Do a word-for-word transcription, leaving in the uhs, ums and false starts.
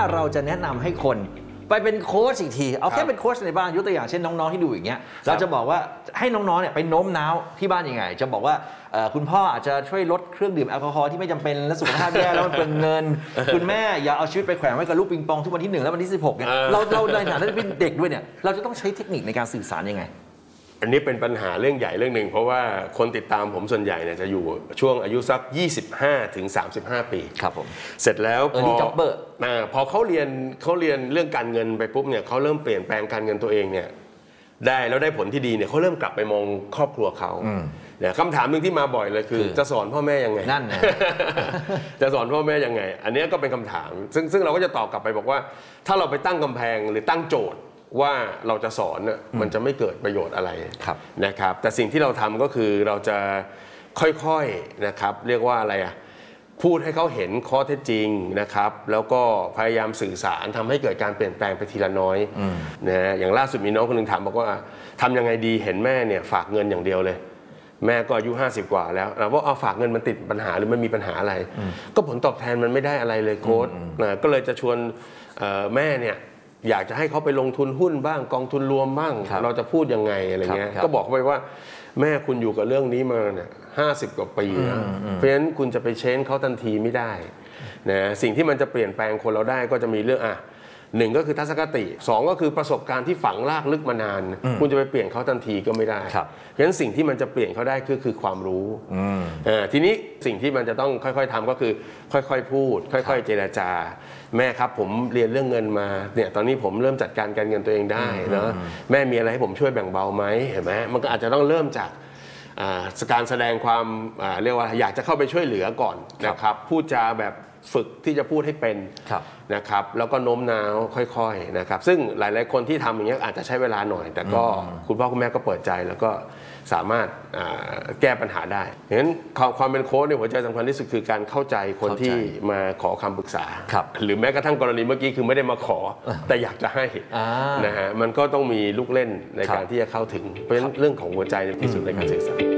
เราจะแนะนำให้คนไปเป็นโค้ชอีกทีเอาแค่เป็นโค้ชในบ้านยกตัวอย่างเช่นน้องๆที่ดูอย่างเงี้ยเราจะบอกว่าให้น้องๆเนี่ยไปโน้มน้าวที่บ้านยังไงจะบอกว่าคุณพ่ออาจจะช่วยลดเครื่องดื่มแอลกอฮอล์ที่ไม่จำเป็นและสุขภาพแย่แล้วมันเป็นเงินคุณแม่อย่าเอาชีวิตไปแขวนไว้กับลูกปิงปองทุกวันที่หนึ่งและวันที่สิบหกเนี่ยเราเราในฐานะที่เป็นเด็กด้วยเนี่ยเราจะต้องใช้เทคนิคในการสื่อสารยังไงอันนี้เป็นปัญหาเรื่องใหญ่เรื่องหนึ่งเพราะว่าคนติดตามผมส่วนใหญ่เนี่ยจะอยู่ช่วงอายุสักยี่สิบห้าถึงสามสิบห้าปีครับผมเสร็จแล้วพอ Early Jobber พอเขาเรียนเขาเรียนเรื่องการเงินไปปุ๊บเนี่ยเขาเริ่มเปลี่ยนแปลงการเงินตัวเองเนี่ยได้แล้วได้ผลที่ดีเนี่ยเขาเริ่มกลับไปมองครอบครัวเขาเนี่ยคำถามหนึ่งที่มาบ่อยเลยคือจะสอนพ่อแม่ยังไงนั่นนะจะสอนพ่อแม่ยังไงอันนี้ก็เป็นคำถามซึ่งซึ่งเราก็จะตอบกลับไปบอกว่าถ้าเราไปตั้งกำแพงหรือตั้งโจทย์ว่าเราจะสอนน่ะมันจะไม่เกิดประโยชน์อะไรนะครับแต่สิ่งที่เราทำก็คือเราจะค่อยๆนะครับเรียกว่าอะไรอ่ะพูดให้เขาเห็นข้อเท็จจริงนะครับแล้วก็พยายามสื่อสารทำให้เกิดการเปลี่ยนแปลงไปทีละน้อยนะอย่างล่าสุดมีน้องคนหนึ่งถามบอกว่าทำยังไงดีเห็นแม่เนี่ยฝากเงินอย่างเดียวเลยแม่ก็อายุห้าสิบกว่าแล้วเราว่าเอาฝากเงินมันติดปัญหาหรือมันมีปัญหาอะไรก็ผลตอบแทนมันไม่ได้อะไรเลยโค้ชนะก็เลยจะชวนแม่เนี่ยอยากจะให้เขาไปลงทุนหุ้นบ้างกองทุนรวมบ้างเราจะพูดยังไงอะไรเงี้ยก็บอกเขาไปว่าแม่คุณอยู่กับเรื่องนี้มาเนี่ยห้าสิบกว่าปีนะเพราะฉะนั้นคุณจะไปเชนเขาทันทีไม่ได้นะสิ่งที่มันจะเปลี่ยนแปลงคนเราได้ก็จะมีเรื่องอ่ะหนึ่งก็คือทัศนคติสองก็คือประสบการณ์ที่ฝังรากลึกมานานคุณจะไปเปลี่ยนเขาทันทีก็ไม่ได้เพราะฉะนั้นสิ่งที่มันจะเปลี่ยนเขาได้คือคือความรู้ทีนี้สิ่งที่มันจะต้องค่อยๆทำก็คือค่อยๆพูดค่อยๆเจรจาแม่ครับผมเรียนเรื่องเงินมาเนี่ยตอนนี้ผมเริ่มจัดการการเงินตัวเองได้นะแม่มีอะไรให้ผมช่วยแบ่งเบาไหมเห็นไหมมันก็อาจจะต้องเริ่มจากการแสดงความเรียกว่าอยากจะเข้าไปช่วยเหลือก่อนนะครับพูดจาแบบฝึกที่จะพูดให้เป็นนะครับแล้วก็โน้มน้าวค่อยๆนะครับซึ่งหลายๆคนที่ทำอย่างนี้อาจจะใช้เวลาหน่อยแต่ก็คุณพ่อคุณแม่ก็เปิดใจแล้วก็สามารถแก้ปัญหาได้อย่างนั้นความเป็นโค้ชในหัวใจสำคัญที่สุดคือการเข้าใจคนที่มาขอคำปรึกษาหรือแม้กระทั่งกรณีเมื่อกี้คือไม่ได้มาขอแต่อยากจะให้นะฮะมันก็ต้องมีลูกเล่นในการที่จะเข้าถึงเพราะฉะนั้นเรื่องของหัวใจเป็นที่สุดในการศึกษา